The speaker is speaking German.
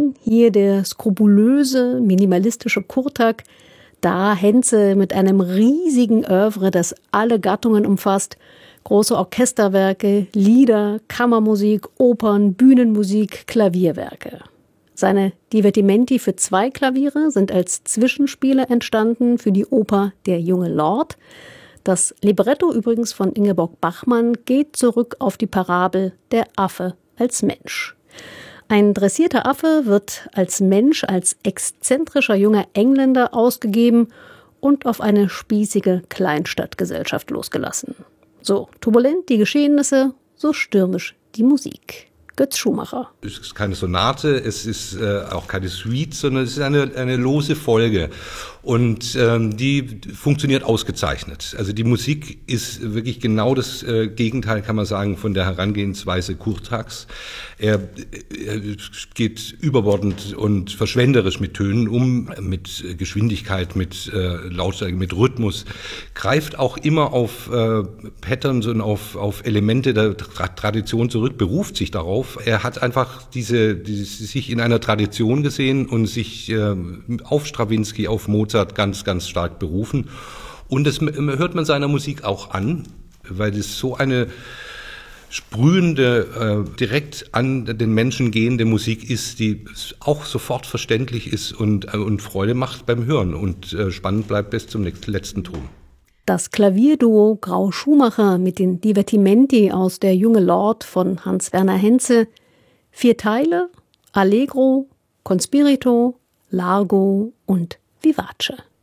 Beethoven, hier der skrupulöse, minimalistische Kurtak, da Henze mit einem riesigen Œuvre, das alle Gattungen umfasst, große Orchesterwerke, Lieder, Kammermusik, Opern, Bühnenmusik, Klavierwerke. Seine Divertimenti für 2 Klaviere sind als Zwischenspiele entstanden für die Oper Der junge Lord. Das Libretto übrigens von Ingeborg Bachmann geht zurück auf die Parabel Der Affe als Mensch. Ein dressierter Affe wird als Mensch, als exzentrischer junger Engländer ausgegeben und auf eine spießige Kleinstadtgesellschaft losgelassen. So turbulent die Geschehnisse, so stürmisch die Musik. Götz Schumacher. Es ist keine Sonate, es ist auch keine Suite, sondern es ist eine lose Folge. Und die funktioniert ausgezeichnet. Also die Musik ist wirklich genau das Gegenteil, kann man sagen, von der Herangehensweise Kurtaks. Er geht überbordend und verschwenderisch mit Tönen um, mit Geschwindigkeit, mit Lautstärke, mit Rhythmus, greift auch immer auf Patterns und auf Elemente der Tradition zurück, beruft sich darauf. Er hat einfach sich in einer Tradition gesehen und sich auf Strawinsky, auf Mozart ganz, ganz stark berufen. Und das hört man seiner Musik auch an, weil es so eine sprühende, direkt an den Menschen gehende Musik ist, die auch sofort verständlich ist und Freude macht beim Hören und spannend bleibt bis zum letzten Ton. Das Klavierduo Grau-Schumacher mit den Divertimenti aus Der junge Lord von Hans-Werner Henze. 4 Teile: Allegro, Con spirito, Largo und Vivace.